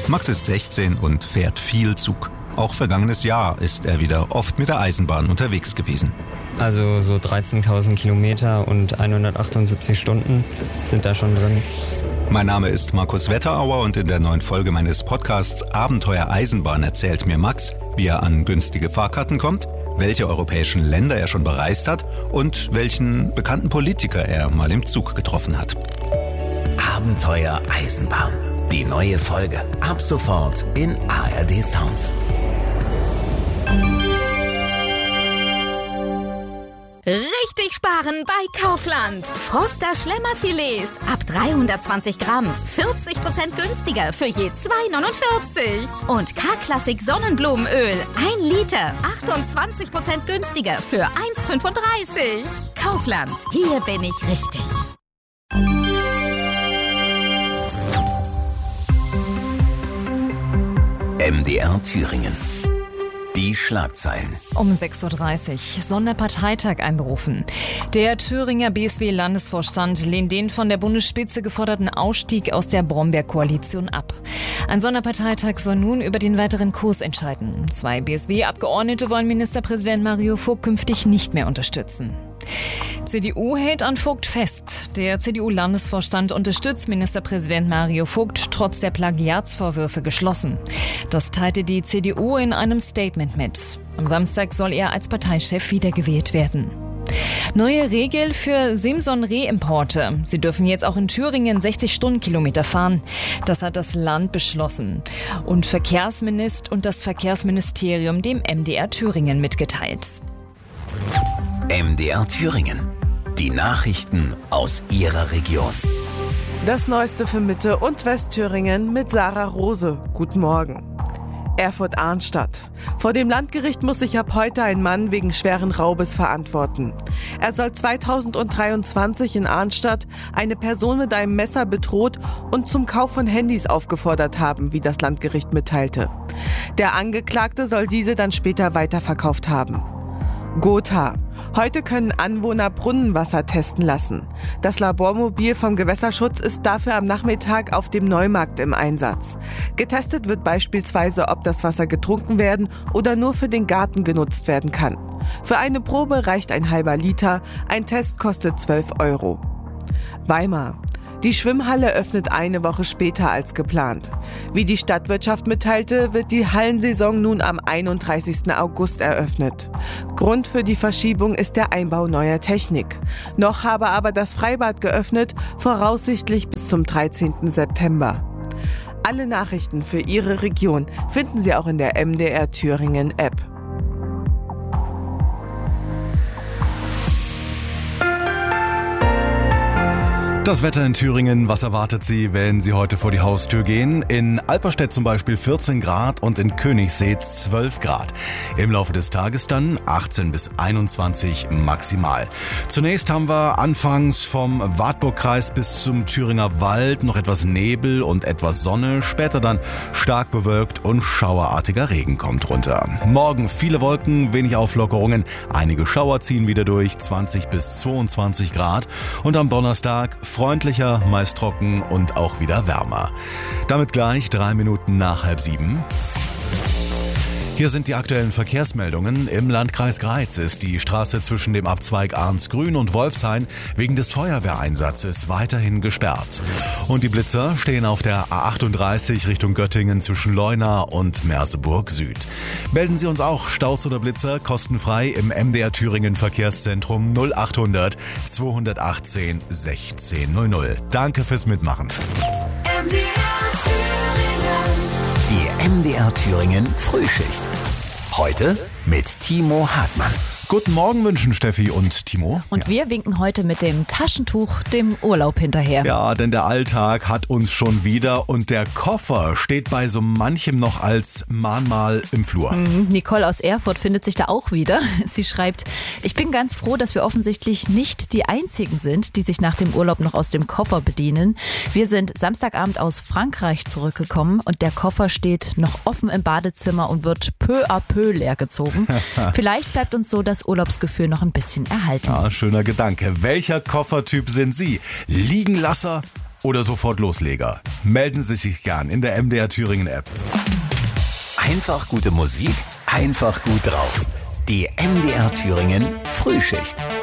Max ist 16 und fährt viel Zug. Auch vergangenes Jahr ist er wieder oft mit der Eisenbahn unterwegs gewesen. Also so 13.000 Kilometer und 178 Stunden sind da schon drin. Mein Name ist Markus Wetterauer und in der neuen Folge meines Podcasts Abenteuer Eisenbahn erzählt mir Max, wie er an günstige Fahrkarten kommt, welche europäischen Länder er schon bereist hat und welchen bekannten Politiker er mal im Zug getroffen hat. Abenteuer Eisenbahn. Die neue Folge. Ab sofort in ARD Sounds. Richtig sparen bei Kaufland. Froster Schlemmerfilets ab 320 Gramm. 40% günstiger für je 2,49. Und K-Klassik Sonnenblumenöl. 1 Liter. 28% günstiger für 1,35. Kaufland. Hier bin ich richtig. MDR Thüringen. Die Schlagzeilen. Um 6.30 Uhr, Sonderparteitag einberufen. Der Thüringer BSW-Landesvorstand lehnt den von der Bundesspitze geforderten Ausstieg aus der Brombeer-Koalition ab. Ein Sonderparteitag soll nun über den weiteren Kurs entscheiden. 2 BSW-Abgeordnete wollen Ministerpräsident Mario Vogt künftig nicht mehr unterstützen. CDU hält an Vogt fest. Der CDU-Landesvorstand unterstützt Ministerpräsident Mario Vogt trotz der Plagiatsvorwürfe geschlossen. Das teilte die CDU in einem Statement mit. Am Samstag soll er als Parteichef wiedergewählt werden. Neue Regel für Simson-Rehimporte. Sie dürfen jetzt auch in Thüringen 60 Stundenkilometer fahren. Das hat das Land beschlossen und das Verkehrsministerium dem MDR Thüringen mitgeteilt. MDR Thüringen. Die Nachrichten aus Ihrer Region. Das Neueste für Mitte- und Westthüringen mit Sarah Rose. Guten Morgen. Erfurt-Arnstadt. Vor dem Landgericht muss sich ab heute ein Mann wegen schweren Raubes verantworten. Er soll 2023 in Arnstadt eine Person mit einem Messer bedroht und zum Kauf von Handys aufgefordert haben, wie das Landgericht mitteilte. Der Angeklagte soll diese dann später weiterverkauft haben. Gotha. Heute können Anwohner Brunnenwasser testen lassen. Das Labormobil vom Gewässerschutz ist dafür am Nachmittag auf dem Neumarkt im Einsatz. Getestet wird beispielsweise, ob das Wasser getrunken werden oder nur für den Garten genutzt werden kann. Für eine Probe reicht ein halber Liter. Ein Test kostet 12 €. Weimar. Die Schwimmhalle öffnet eine Woche später als geplant. Wie die Stadtwirtschaft mitteilte, wird die Hallensaison nun am 31. August eröffnet. Grund für die Verschiebung ist der Einbau neuer Technik. Noch habe aber das Freibad geöffnet, voraussichtlich bis zum 13. September. Alle Nachrichten für Ihre Region finden Sie auch in der MDR Thüringen App. Das Wetter in Thüringen, was erwartet Sie, wenn Sie heute vor die Haustür gehen? In Alperstedt zum Beispiel 14 Grad und in Königssee 12 Grad. Im Laufe des Tages dann 18 bis 21 maximal. Zunächst haben wir anfangs vom Wartburgkreis bis zum Thüringer Wald noch etwas Nebel und etwas Sonne. Später dann stark bewölkt und schauerartiger Regen kommt runter. Morgen viele Wolken, wenig Auflockerungen. Einige Schauer ziehen wieder durch, 20 bis 22 Grad. Und am Donnerstag freundlicher, meist trocken und auch wieder wärmer. Damit gleich 3 Minuten nach 6:30. Hier sind die aktuellen Verkehrsmeldungen. Im Landkreis Greiz ist die Straße zwischen dem Abzweig Arnsgrün und Wolfshain wegen des Feuerwehreinsatzes weiterhin gesperrt. Und die Blitzer stehen auf der A38 Richtung Göttingen zwischen Leuna und Merseburg Süd. Melden Sie uns auch Staus oder Blitzer kostenfrei im MDR Thüringen Verkehrszentrum 0800 218 1600. Danke fürs Mitmachen. Die MDR Thüringen Frühschicht. Heute mit Timo Hartmann. Guten Morgen wünschen Steffi und Timo. Und wir winken heute mit dem Taschentuch dem Urlaub hinterher. Ja, denn der Alltag hat uns schon wieder und der Koffer steht bei so manchem noch als Mahnmal im Flur. Nicole aus Erfurt findet sich da auch wieder. Sie schreibt, ich bin ganz froh, dass wir offensichtlich nicht die Einzigen sind, die sich nach dem Urlaub noch aus dem Koffer bedienen. Wir sind Samstagabend aus Frankreich zurückgekommen und der Koffer steht noch offen im Badezimmer und wird peu à peu leer gezogen. Vielleicht bleibt uns so das Urlaubsgefühl noch ein bisschen erhalten. Ja, schöner Gedanke. Welcher Koffertyp sind Sie? Liegenlasser oder sofort Losleger? Melden Sie sich gern in der MDR Thüringen App. Einfach gute Musik, einfach gut drauf. Die MDR Thüringen Frühschicht.